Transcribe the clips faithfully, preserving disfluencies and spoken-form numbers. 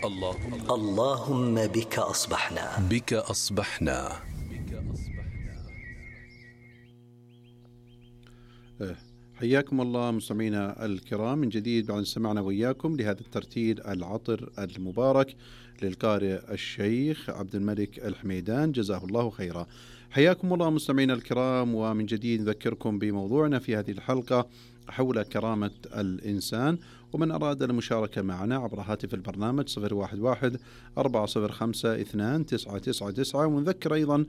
اللهم اللهم بك أصبحنا بك أصبحنا. حياكم الله مستمعينا الكرام من جديد بعد سمعنا وإياكم لهذا الترتيل العطر المبارك للقارئ الشيخ عبد الملك الحميدان جزاه الله خيرا. حياكم الله مستمعينا الكرام، ومن جديد نذكركم بموضوعنا في هذه الحلقة حول كرامة الإنسان، ومن أراد المشاركة معنا عبر هاتف البرنامج صفر واحد واحد أربعة صفر خمسة اثنان تسعة تسعة تسعة. ونذكر أيضا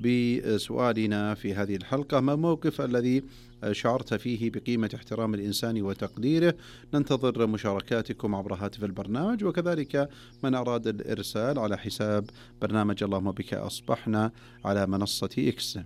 بسؤالنا في هذه الحلقة: ما الموقف الذي شعرت فيه بقيمة احترام الإنسان وتقديره؟ ننتظر مشاركاتكم عبر هاتف البرنامج، وكذلك من أراد الإرسال على حساب برنامج اللهم بك أصبحنا على منصة إكس.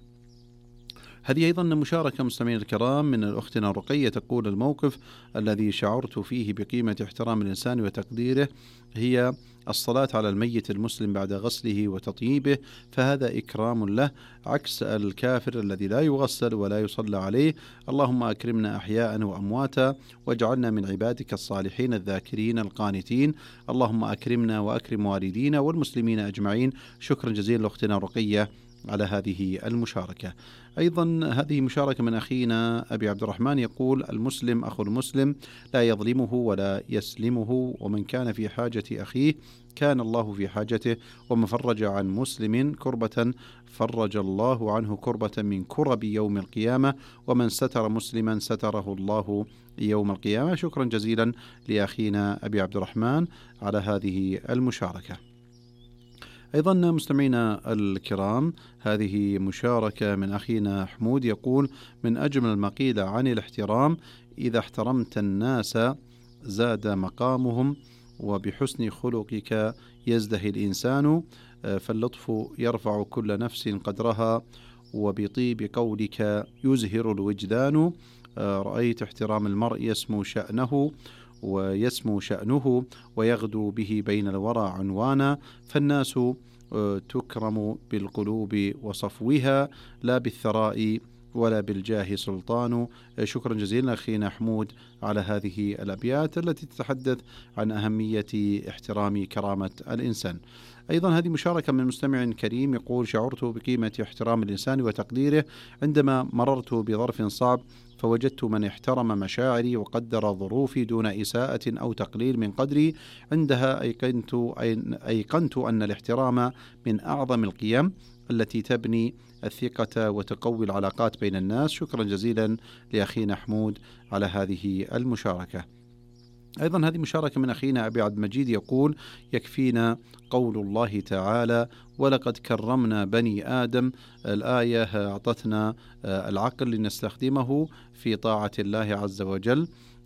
هذه أيضا مشاركة مستمعين الكرام من أختنا رقية، تقول: الموقف الذي شعرت فيه بقيمة احترام الإنسان وتقديره هي الصلاة على الميت المسلم بعد غسله وتطييبه، فهذا إكرام له عكس الكافر الذي لا يغسل ولا يصلى عليه. اللهم أكرمنا أحياء وأمواتا واجعلنا من عبادك الصالحين الذاكرين القانتين. اللهم أكرمنا وأكرم والدينا والمسلمين أجمعين. شكرا جزيلا لأختنا رقية على هذه المشاركة. أيضا هذه مشاركة من أخينا أبي عبد الرحمن، يقول: المسلم أخو المسلم لا يظلمه ولا يسلمه، ومن كان في حاجة أخيه كان الله في حاجته، ومن فرج عن مسلم كربة فرج الله عنه كربة من كرب يوم القيامة، ومن ستر مسلما ستره الله يوم القيامة. شكرا جزيلا لأخينا أبي عبد الرحمن على هذه المشاركة. أيضا مستمعينا الكرام، هذه مشاركة من أخينا حمود، يقول: من أجمل ما قيل عن الاحترام: إذا احترمت الناس زاد مقامهم، وبحسن خلقك يزدهي الإنسان، فاللطف يرفع كل نفس قدرها، وبطيب قولك يزهر الوجدان. رأيت احترام المرء يسمو شأنه ويسمو شأنه ويغدو به بين الورى عنوانا، فالناس تكرم بالقلوب وصفوها لا بالثراء ولا بالجاه سلطان. شكرا جزيلا أخينا حمود على هذه الأبيات التي تتحدث عن أهمية احترام كرامة الإنسان. أيضا هذه مشاركة من مستمع كريم، يقول: شعرت بقيمة احترام الإنسان وتقديره عندما مررت بظرف صعب، فوجدت من احترم مشاعري وقدر ظروفي دون إساءة أو تقليل من قدري. عندها أيقنت, أيقنت أن الاحترام من أعظم القيم التي تبني الثقة وتقوي العلاقات بين الناس. شكرا جزيلا لأخينا حمود على هذه المشاركة. أيضا هذه مشاركة من أخينا أبي عبد المجيد، يقول: يكفينا قول الله تعالى: ولقد كرمنا بني آدم. الآية أعطتنا العقل لنستخدمه في طاعة الله عز وجل،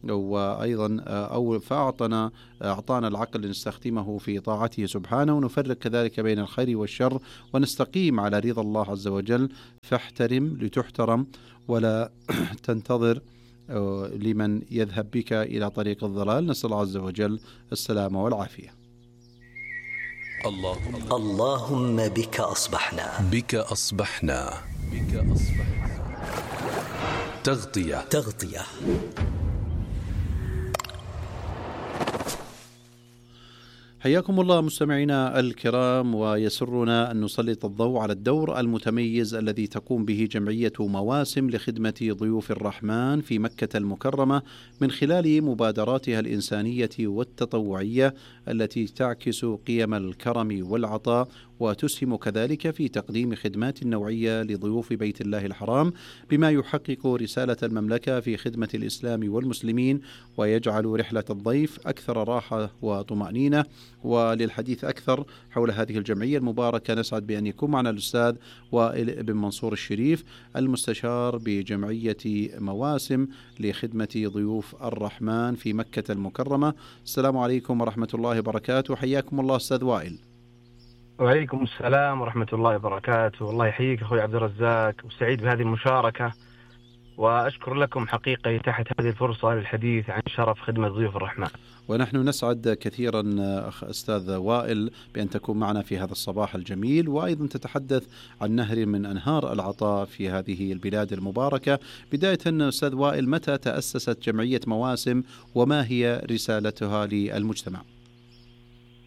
وأيضا أو فأعطنا أعطانا العقل لنستخدمه في طاعته سبحانه، ونفرق كذلك بين الخير والشر، ونستقيم على رضا الله عز وجل. فاحترم لتحترم، ولا تنتظر لمن يذهب بك إلى طريق الضلال. نسأل الله عز وجل السلامة والعافية. اللهم اللهم بك أصبحنا بك أصبحنا بك أصبحنا. تغطية تغطية حياكم الله مستمعينا الكرام، ويسرنا أن نسلط الضوء على الدور المتميز الذي تقوم به جمعية مواسم لخدمة ضيوف الرحمن في مكة المكرمة من خلال مبادراتها الإنسانية والتطوعية التي تعكس قيم الكرم والعطاء، وتسهم كذلك في تقديم خدمات نوعية لضيوف بيت الله الحرام، بما يحقق رسالة المملكة في خدمة الإسلام والمسلمين، ويجعل رحلة الضيف أكثر راحة وطمأنينة. وللحديث أكثر حول هذه الجمعية المباركة نسعد بأن يكون معنا الأستاذ وائل بن منصور الشريف، المستشار بجمعية مواسم لخدمة ضيوف الرحمن في مكة المكرمة. السلام عليكم ورحمة الله وبركاته. حياكم الله أستاذ وائل. وعليكم السلام ورحمة الله وبركاته. والله يحييك أخوي عبد الرزاق، وسعيد بهذه المشاركة، وأشكر لكم حقيقة تحت هذه الفرصة للحديث عن شرف خدمة ضيوف الرحمن. ونحن نسعد كثيرا أخ أستاذ وائل بأن تكون معنا في هذا الصباح الجميل، وأيضا تتحدث عن نهر من أنهار العطاء في هذه البلاد المباركة. بداية أستاذ وائل، متى تأسست جمعية مواسم وما هي رسالتها للمجتمع؟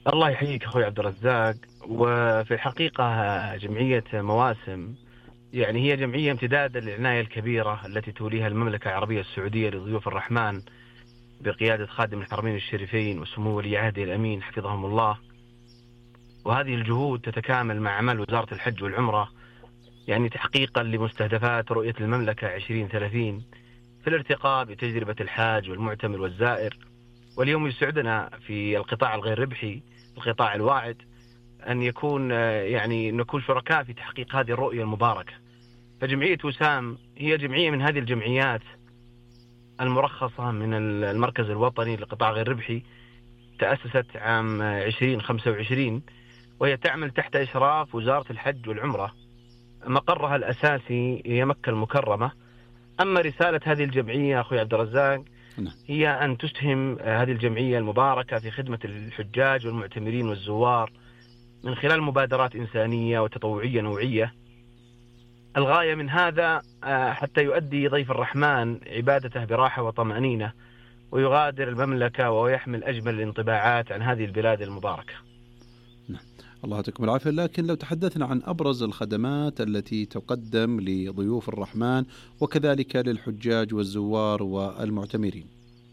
الله يحييك أخوي عبد الرزاق. وفي الحقيقة جمعية مواسم يعني هي جمعية امتدادا للعناية الكبيرة التي توليها المملكة العربية السعودية لضيوف الرحمن بقيادة خادم الحرمين الشريفين وسمو ولي عهده الأمين حفظهم الله. وهذه الجهود تتكامل مع عمل وزارة الحج والعمرة يعني تحقيقا لمستهدفات رؤية المملكة عشرين ثلاثين في الارتقاء بتجربة الحاج والمعتمر والزائر. واليوم يسعدنا في القطاع الغير ربحي القطاع الواعد أن يكون يعني نكون شركاء في تحقيق هذه الرؤية المباركة. فجمعية وسام هي جمعية من هذه الجمعيات المرخصة من المركز الوطني للقطاع غير ربحي، تأسست عام عشرين خمسة وعشرين، وهي تعمل تحت إشراف وزارة الحج والعمرة. مقرها الأساسي هي مكة المكرمة. أما رسالة هذه الجمعية أخوي عبد الرزاق هي أن تسهم هذه الجمعية المباركة في خدمة الحجاج والمعتمرين والزوار من خلال مبادرات إنسانية وتطوعية نوعية. الغاية من هذا حتى يؤدي ضيف الرحمن عبادته براحة وطمأنينة ويغادر المملكة ويحمل أجمل الانطباعات عن هذه البلاد المباركة. نعم. الله يعطيكم العافية. لكن لو تحدثنا عن أبرز الخدمات التي تقدم لضيوف الرحمن وكذلك للحجاج والزوار والمعتمرين.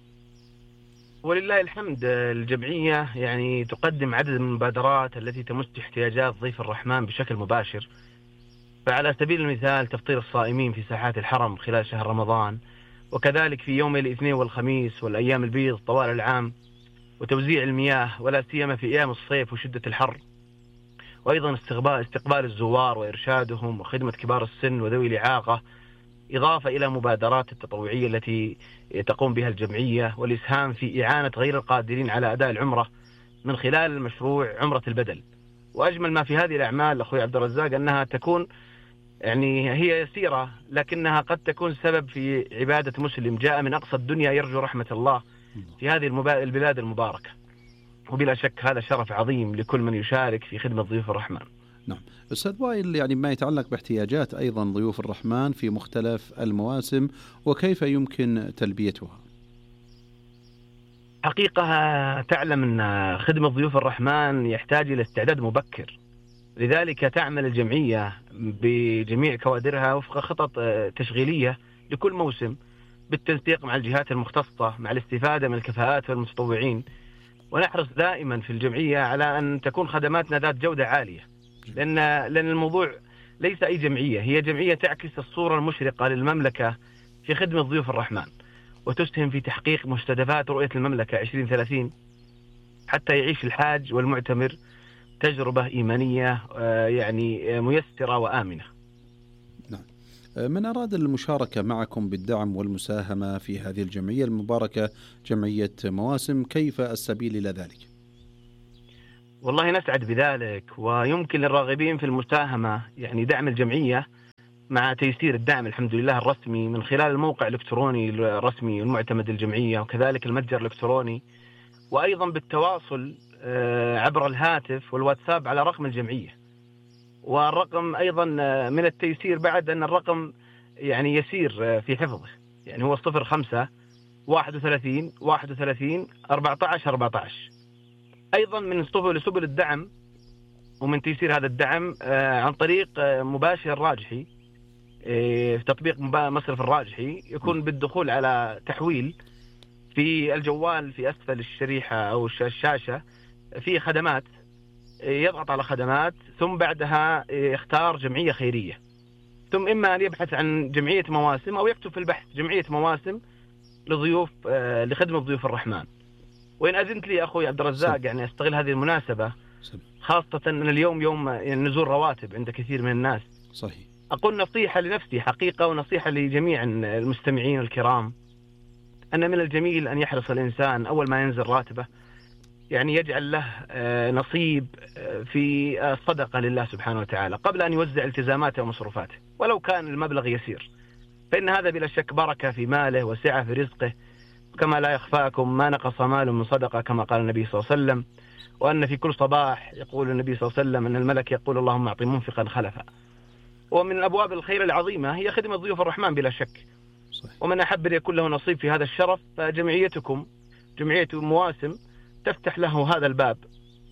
ولله الحمد الجمعية يعني تقدم عدد من المبادرات التي تمس احتياجات ضيف الرحمن بشكل مباشر. فعلى سبيل المثال تفطير الصائمين في ساحات الحرم خلال شهر رمضان، وكذلك في يوم الاثنين والخميس والأيام البيض طوال العام، وتوزيع المياه ولا سيما في أيام الصيف وشدة الحر، وأيضا استقبال استقبال الزوار وإرشادهم وخدمة كبار السن وذوي الإعاقة، إضافة إلى مبادرات التطوعية التي تقوم بها الجمعية والإسهام في إعانة غير القادرين على أداء العمرة من خلال المشروع عمرة البدل. وأجمل ما في هذه الأعمال أخوي عبد الرزاق أنها تكون يعني هي يسيرة لكنها قد تكون سبب في عبادة مسلم جاء من أقصى الدنيا يرجو رحمة الله في هذه البلاد المباركة. وبلا شك هذا شرف عظيم لكل من يشارك في خدمة ضيوف الرحمن. نعم. أستاذ وائل، يعني ما يتعلق باحتياجات أيضا ضيوف الرحمن في مختلف المواسم وكيف يمكن تلبيتها؟ حقيقة تعلم أن خدمة ضيوف الرحمن يحتاج إلى استعداد مبكر، لذلك تعمل الجمعية بجميع كوادرها وفق خطط تشغيلية لكل موسم بالتنسيق مع الجهات المختصة مع الاستفادة من الكفاءات والمتطوعين. ونحرص دائما في الجمعية على أن تكون خدماتنا ذات جودة عالية، لأن لأن الموضوع ليس أي جمعية، هي جمعية تعكس الصورة المشرقة للمملكة في خدمة ضيوف الرحمن وتسهم في تحقيق مستهدفات رؤية المملكة عشرين ثلاثين حتى يعيش الحاج والمعتمر تجربة إيمانية يعني ميسرة وآمنة. نعم. من أراد المشاركة معكم بالدعم والمساهمة في هذه الجمعية المباركة جمعية مواسم، كيف السبيل إلى ذلك؟ والله نسعد بذلك، ويمكن للراغبين في المساهمة يعني دعم الجمعية مع تيسير الدعم الحمد لله الرسمي من خلال الموقع الإلكتروني الرسمي المعتمد للجمعية وكذلك المتجر الإلكتروني، وأيضا بالتواصل عبر الهاتف والواتساب على رقم الجمعية. والرقم أيضا من التيسير بعد أن الرقم يعني يسير في حفظه، يعني هو صفر خمسة واحد وثلاثين واحد وثلاثين أربعة عشر أربعة عشر. أيضا من سبل سبل الدعم ومن تيسير هذا الدعم عن طريق مباشر الراجحي في تطبيق مصرف الراجحي، يكون بالدخول على تحويل في الجوال في أسفل الشريحة أو الشاشة في خدمات، يضغط على خدمات ثم بعدها يختار جمعية خيرية، ثم إما أن يبحث عن جمعية مواسم أو يكتب في البحث جمعية مواسم لضيوف لخدمة ضيوف الرحمن. وإن أذنت لي أخوي عبد الرزاق يعني أستغل هذه المناسبة خاصة أن اليوم يوم نزول رواتب عند كثير من الناس. صحيح. أقول نصيحة لنفسي حقيقة ونصيحة لجميع المستمعين الكرام، أن من الجميل أن يحرص الإنسان أول ما ينزل راتبه يعني يجعل له نصيب في الصدقة لله سبحانه وتعالى قبل أن يوزع التزاماته ومصروفاته ولو كان المبلغ يسير، فإن هذا بلا شك بركة في ماله وسعة في رزقه. كما لا يخفاكم ما نقص مال من صدقة كما قال النبي صلى الله عليه وسلم، وأن في كل صباح يقول النبي صلى الله عليه وسلم أن الملك يقول اللهم أعطي منفقا خلفا. ومن أبواب الخير العظيمة هي خدمة ضيوف الرحمن بلا شك. صحيح. ومن أحب أن يكون له نصيب في هذا الشرف فجمعيتكم جمعية مواسم تفتح له هذا الباب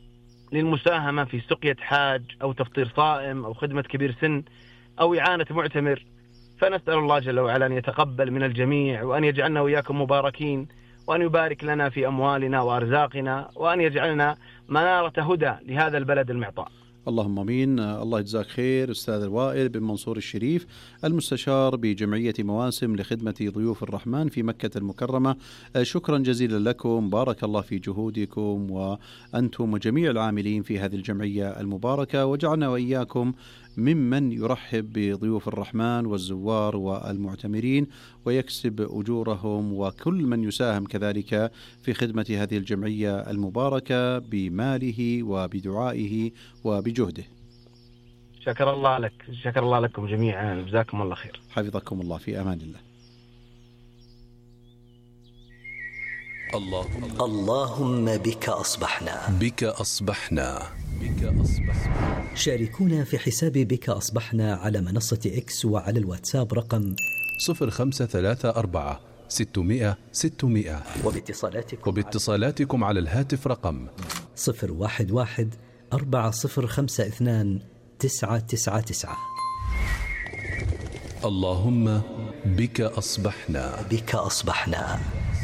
للمساهمة في سقية حاج أو تفطير صائم أو خدمة كبير سن أو إعانة معتمر. فنسأل الله جل وعلا أن يتقبل من الجميع، وأن يجعلنا وإياكم مباركين، وأن يبارك لنا في أموالنا وأرزاقنا، وأن يجعلنا منارة هدى لهذا البلد المعطاء. اللهم امين. الله يجزاك خير استاذ الوائل بن منصور الشريف، المستشار بجمعيه مواسم لخدمه ضيوف الرحمن في مكه المكرمه. شكرا جزيلا لكم، بارك الله في جهودكم وانتم وجميع العاملين في هذه الجمعيه المباركه، وجعلنا واياكم ممن يرحب بضيوف الرحمن والزوار والمعتمرين ويكسب أجورهم، وكل من يساهم كذلك في خدمة هذه الجمعية المباركة بماله وبدعائه وبجهده. شكر الله لك، شكر الله لكم جميعا، جزاكم الله خير. حفظكم الله، في أمان الله. اللهم اللهم بك أصبحنا بك أصبحنا بك أصبحنا. شاركونا في حساب بك أصبحنا على منصة إكس وعلى الواتساب رقم صفر خمسة ثلاثة أربعة ستمائة ستمائة، وباتصالاتكم وباتصالاتكم على الهاتف رقم صفر واحد واحد أربعة صفر خمسة اثنان تسعة تسعة تسعة. اللهم بك أصبحنا بك أصبحنا.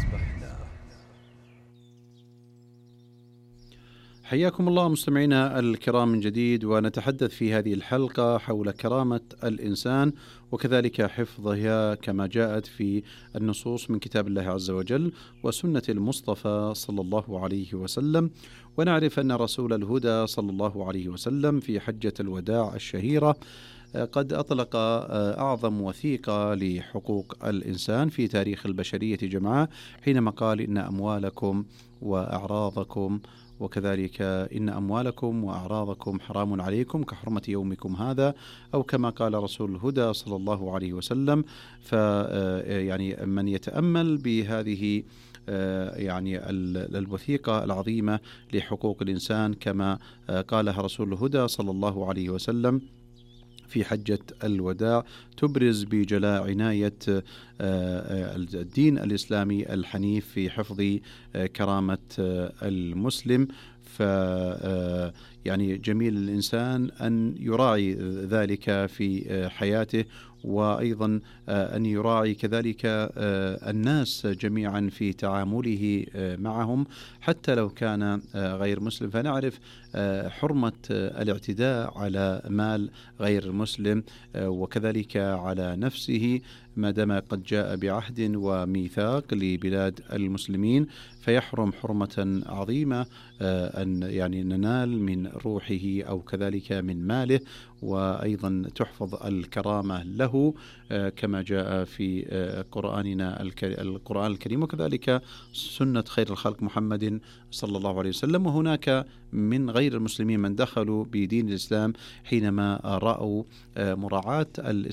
حياكم الله مستمعينا الكرام من جديد، ونتحدث في هذه الحلقة حول كرامة الإنسان وكذلك حفظها كما جاءت في النصوص من كتاب الله عز وجل وسنة المصطفى صلى الله عليه وسلم. ونعرف أن رسول الهدى صلى الله عليه وسلم في حجة الوداع الشهيرة قد أطلق أعظم وثيقة لحقوق الإنسان في تاريخ البشرية جمعاء، حينما قال إن أموالكم وأعراضكم وكذلك إن أموالكم وأعراضكم حرام عليكم كحرمة يومكم هذا، أو كما قال رسول الهدى صلى الله عليه وسلم. فيعني من يتأمل بهذه يعني الوثيقة العظيمة لحقوق الإنسان كما قالها رسول الهدى صلى الله عليه وسلم في حجة الوداع، تبرز بجلاء عناية الدين الإسلامي الحنيف في حفظ كرامة المسلم. ف يعني جميل الإنسان أن يراعي ذلك في حياته، وأيضا أن يراعي كذلك الناس جميعا في تعامله معهم حتى لو كان غير مسلم. فنعرف حرمة الاعتداء على مال غير مسلم وكذلك على نفسه ما دام قد جاء بعهد وميثاق لبلاد المسلمين، فيحرم حرمة عظيمة أن يعني ننال من روحه أو كذلك من ماله، وأيضا تحفظ الكرامة له كما جاء في قرآننا القرآن الكريم وكذلك سنة خير الخلق محمد صلى الله عليه وسلم. وهناك من غير المسلمين من دخلوا بدين الإسلام حينما رأوا مراعاة